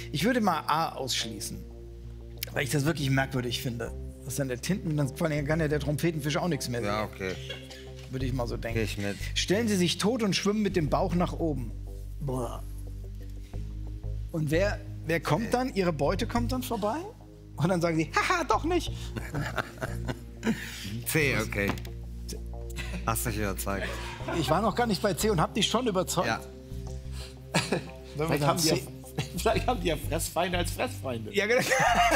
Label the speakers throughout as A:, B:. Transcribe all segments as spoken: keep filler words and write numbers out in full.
A: Ich würde mal A ausschließen, weil ich das wirklich merkwürdig finde. Das ist dann der Tinten, dann vor allem kann ja der Trompetenfisch auch nichts mehr sehen.
B: Ja, okay.
A: Würde ich mal so denken.
B: Geh ich mit.
A: Stellen Sie sich tot und schwimmen mit dem Bauch nach oben. Boah. Und wer, wer kommt dann? Ihre Beute kommt dann vorbei? Und dann sagen Sie, haha, doch nicht.
B: C, okay. Hast dich überzeugt.
A: Ich war noch gar nicht bei C und hab dich schon überzeugt.
B: Ja.
C: Vielleicht haben, die ja, vielleicht haben die ja Fressfeinde als Fressfeinde.
A: Ja, genau.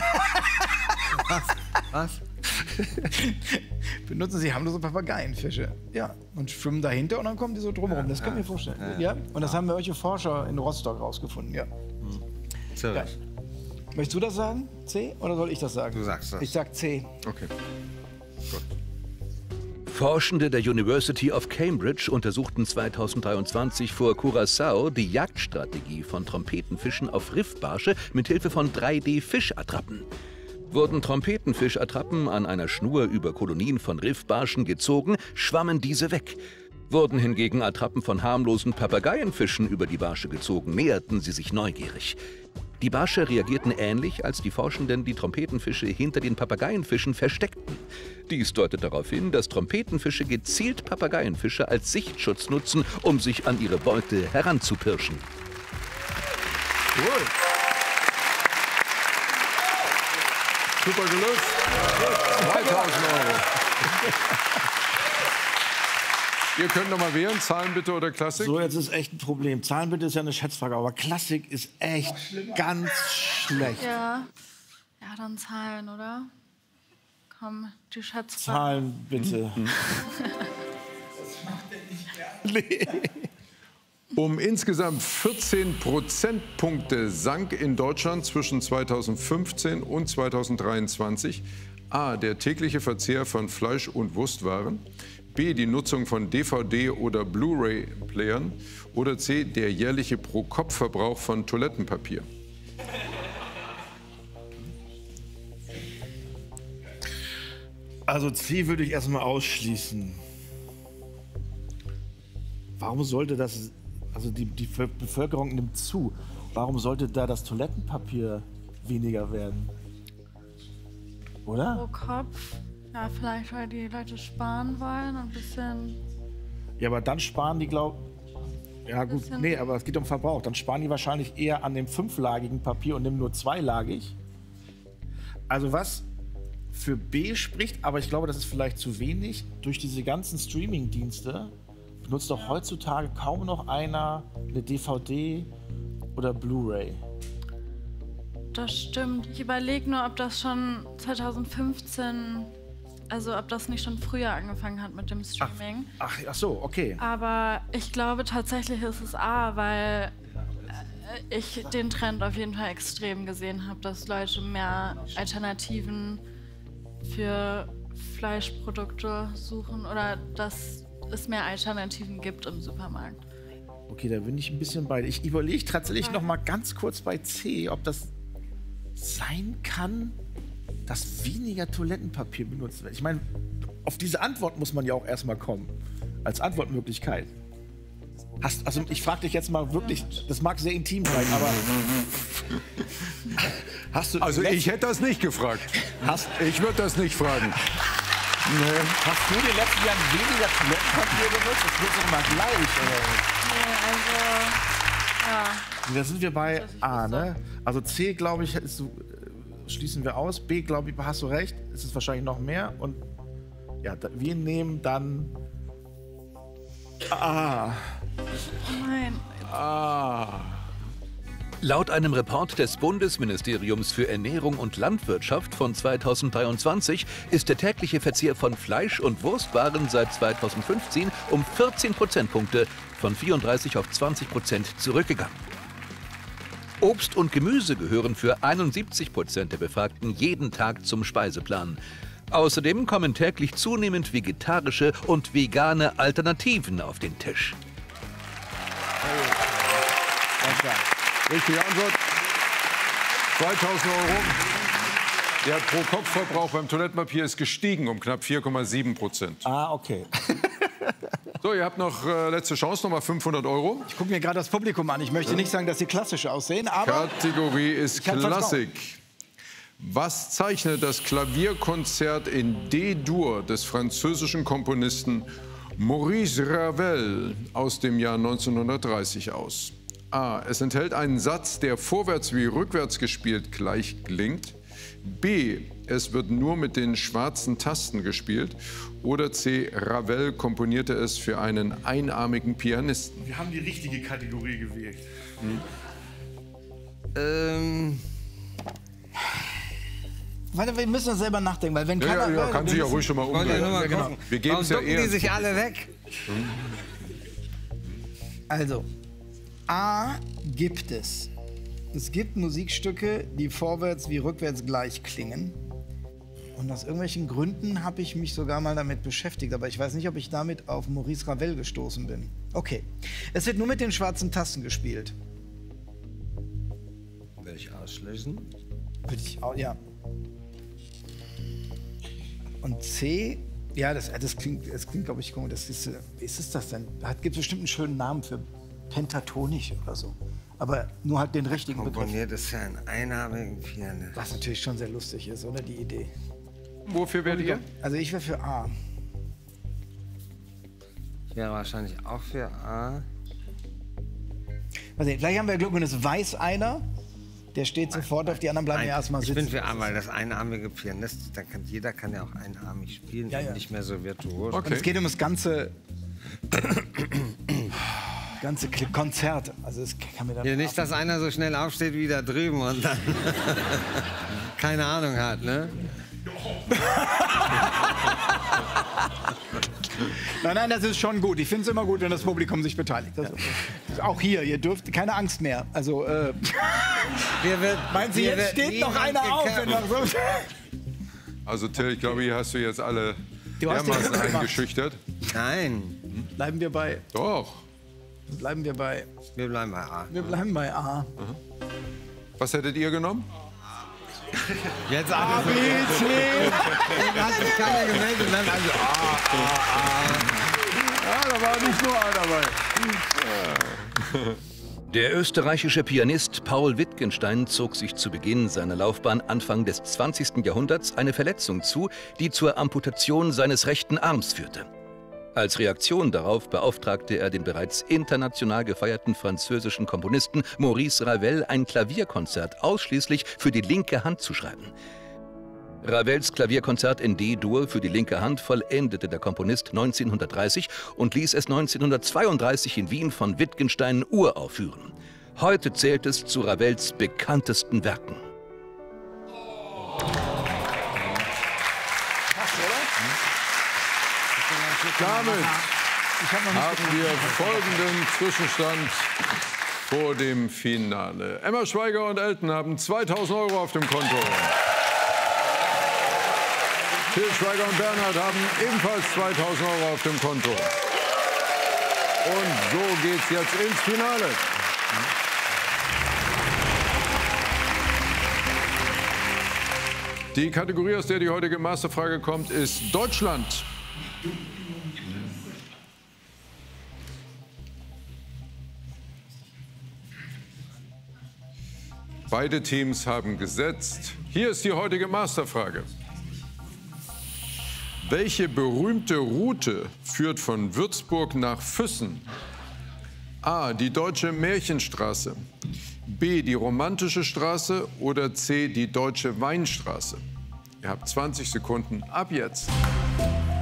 B: Was?
A: Benutzen Sie harmlose Papageienfische. Ja, und schwimmen dahinter und dann kommen die so drumherum. Das können wir vorstellen. Ja, ja. Und das haben wir solche Forscher in Rostock rausgefunden. Ja.
B: So.
A: Ja. Möchtest du das sagen, C, oder soll ich das sagen?
B: Du sagst das.
A: Ich sag C.
D: Okay.
E: Forschende der University of Cambridge untersuchten zweitausenddreiundzwanzig vor Curaçao die Jagdstrategie von Trompetenfischen auf Riffbarsche mit Hilfe von drei D-Fischattrappen. Wurden Trompetenfischattrappen an einer Schnur über Kolonien von Riffbarschen gezogen, schwammen diese weg. Wurden hingegen Attrappen von harmlosen Papageienfischen über die Barsche gezogen, näherten sie sich neugierig. Die Barsche reagierten ähnlich, als die Forschenden die Trompetenfische hinter den Papageienfischen versteckten. Dies deutet darauf hin, dass Trompetenfische gezielt Papageienfische als Sichtschutz nutzen, um sich an ihre Beute heranzupirschen.
D: Cool. Super gelöst. zweitausend Euro. Ihr könnt noch mal wählen, Zahlen bitte oder Klassik?
C: So, jetzt ist echt ein Problem. Zahlen bitte ist ja eine Schätzfrage, aber Klassik ist echt ganz schlecht.
F: Ja. Ja, dann Zahlen, oder? Komm, die Schätzfrage.
C: Zahlen bitte.
D: Nee. Um insgesamt vierzehn Prozentpunkte sank in Deutschland zwischen zweitausendfünfzehn und zweitausenddreiundzwanzig a. der tägliche Verzehr von Fleisch- und Wurstwaren, b. die Nutzung von D V D- oder Blu-ray-Playern oder c. der jährliche Pro-Kopf-Verbrauch von Toilettenpapier.
C: Also C würde ich erstmal ausschließen. Warum sollte das, also die, die Bevölkerung nimmt zu, warum sollte da das Toilettenpapier weniger werden? Oder?
F: Pro Kopf. Ja, vielleicht, weil die Leute sparen wollen und ein bisschen...
C: Ja, aber dann sparen die, glaub... Ja gut,
F: Bisschen-
C: nee, aber es geht um Verbrauch. Dann sparen die wahrscheinlich eher an dem fünflagigen Papier und nehmen nur zweilagig. Also was für B spricht, aber ich glaube, das ist vielleicht zu wenig. Durch diese ganzen Streaming-Dienste benutzt doch heutzutage kaum noch einer eine D V D oder Blu-ray.
F: Das stimmt. Ich überlege nur, ob das schon zweitausendfünfzehn, also ob das nicht schon früher angefangen hat mit dem Streaming.
C: Ach, ach so, okay.
F: Aber ich glaube tatsächlich ist es A, weil äh, ich den Trend auf jeden Fall extrem gesehen habe, dass Leute mehr Alternativen für Fleischprodukte suchen oder dass es mehr Alternativen gibt im Supermarkt.
C: Okay, da bin ich ein bisschen bei dir. Ich überlege tatsächlich noch mal ganz kurz bei C, ob das sein kann, dass weniger Toilettenpapier benutzt wird. Ich meine, auf diese Antwort muss man ja auch erstmal kommen. Als Antwortmöglichkeit. Hast, also ich frage dich jetzt mal wirklich, das mag sehr intim sein, aber hast du...
D: Also ich hätte das nicht gefragt.
C: Hast,
D: Ich würde das nicht fragen. Nee.
C: hast du in den letzten Jahren weniger Toilettenpapier benutzt? Das wird doch immer gleich, oder?
F: Nee, also, ja.
C: Da sind wir bei
F: Das ich
C: A,
F: wusste.
C: ne? Also C, glaube ich, ist, so, äh, schließen wir aus. B, glaube ich, hast du recht, ist es wahrscheinlich noch mehr. Und ja, da, wir nehmen dann A.
F: Nein.
D: Ah.
E: Laut einem Report des Bundesministeriums für Ernährung und Landwirtschaft von zweitausenddreiundzwanzig ist der tägliche Verzehr von Fleisch- und Wurstwaren seit zweitausendfünfzehn um vierzehn Prozentpunkte von vierunddreißig auf zwanzig Prozent zurückgegangen. Obst und Gemüse gehören für einundsiebzig Prozent der Befragten jeden Tag zum Speiseplan. Außerdem kommen täglich zunehmend vegetarische und vegane Alternativen auf den Tisch.
D: Richtige Antwort. zweitausend Euro. Der Pro-Kopf-Verbrauch beim Toilettenpapier ist gestiegen um knapp vier Komma sieben Prozent.
C: Ah, okay.
D: So, ihr habt noch äh, letzte Chance, nochmal fünfhundert Euro.
A: Ich gucke mir gerade das Publikum an. Ich möchte nicht sagen, dass sie klassisch aussehen, aber...
D: Kategorie ist
A: Ich hab
D: Klassik. Was zeichnet das Klavierkonzert in D-Dur des französischen Komponisten Maurice Ravel aus dem Jahr neunzehnhundertdreißig aus? A. Es enthält einen Satz, der vorwärts wie rückwärts gespielt gleich klingt. B. Es wird nur mit den schwarzen Tasten gespielt. Oder C. Ravel komponierte es für einen einarmigen Pianisten.
C: Wir haben die richtige Kategorie gewählt.
B: Hm. Ähm...
A: Warte, wir müssen das selber nachdenken, weil wenn
D: Ja,
A: keiner...
D: ja, ja, kann sich ja ruhig schon mal
B: Wollt ihr nur
D: umdrehen.
B: mal
A: Ja, genau.
B: gucken?
D: Wir geben
B: Warum
D: es ja
B: ducken
D: eher.
B: die sich alle weg?
A: Also, A gibt es. Es gibt Musikstücke, die vorwärts wie rückwärts gleich klingen. Und aus irgendwelchen Gründen habe ich mich sogar mal damit beschäftigt. Aber ich weiß nicht, ob ich damit auf Maurice Ravel gestoßen bin. Okay. Es wird nur mit den schwarzen Tasten gespielt.
B: Will ich ausschließen?
A: Würde ich auch, ja. Und C, ja, das, das klingt, das klingt glaube ich, komisch. Das ist, wie ist es das denn? Da gibt es bestimmt einen schönen Namen für pentatonisch oder so. Aber nur halt den richtigen Begriff.
B: Komponiert ist ja ein einarmigen Pianist.
A: Was natürlich schon sehr lustig ist, oder die Idee.
D: Wofür werdet ihr?
A: Also ich wäre für A.
B: Ich wäre wahrscheinlich auch für A.
A: Also, vielleicht haben wir Glück und es weiß einer. Der steht sofort auf, die anderen bleiben
B: Nein,
A: ja erstmal
B: ich
A: sitzen.
B: bin für A, weil das einarmige Pianist, da kann, jeder kann ja auch einarmig spielen,
A: Ja, ja.
B: nicht mehr so virtuos.
A: Und es geht um das ganze, ganze Kli- Konzert. Also es kann mir dann
B: Ja, nicht, dass einer so schnell aufsteht wie da drüben und dann keine Ahnung hat, ne?
A: Nein, nein, das ist schon gut. Ich finde es immer gut, wenn das Publikum sich beteiligt. Das ist auch hier, ihr dürft keine Angst mehr. Also, äh,
B: Hier wird,
A: meinen Sie,
B: hier
A: jetzt
B: wird
A: steht noch
B: niemand
A: einer auf, wenn
B: gekämpft.
A: noch so.
D: Also Till, ich glaube, hier hast du jetzt alle
A: Du hast
D: dermaßen
A: den gemacht.
D: eingeschüchtert.
B: Nein,
A: Bleiben wir bei,
D: Doch.
A: bleiben wir bei,
B: wir bleiben bei A.
A: wir bleiben bei A.
D: Was hättet ihr genommen?
B: Jetzt
A: A,
B: A,
A: B, C.
B: hat sich keiner gemeldet. Dann also A, A,
D: Ja, da war nicht nur einer dabei.
E: Der österreichische Pianist Paul Wittgenstein zog sich zu Beginn seiner Laufbahn Anfang des zwanzigsten Jahrhunderts eine Verletzung zu, die zur Amputation seines rechten Arms führte. Als Reaktion darauf beauftragte er den bereits international gefeierten französischen Komponisten Maurice Ravel, ein Klavierkonzert ausschließlich für die linke Hand zu schreiben. Ravels Klavierkonzert in D-Dur für die linke Hand vollendete der Komponist neunzehnhundertdreißig und ließ es neunzehnhundertzweiunddreißig in Wien von Wittgenstein uraufführen. Heute zählt es zu Ravels bekanntesten Werken.
D: Damit haben wir folgenden Zwischenstand vor dem Finale. Emma Schweiger und Elton haben zweitausend Euro auf dem Konto. Till Schweiger und Bernhard haben ebenfalls zweitausend Euro auf dem Konto. Und so geht's jetzt ins Finale. Die Kategorie, aus der die heutige Masterfrage kommt, ist Deutschland. Beide Teams haben gesetzt. Hier ist die heutige Masterfrage. Welche berühmte Route führt von Würzburg nach Füssen? A. Die Deutsche Märchenstraße. B. Die Romantische Straße. Oder C. Die Deutsche Weinstraße. Ihr habt zwanzig Sekunden ab jetzt.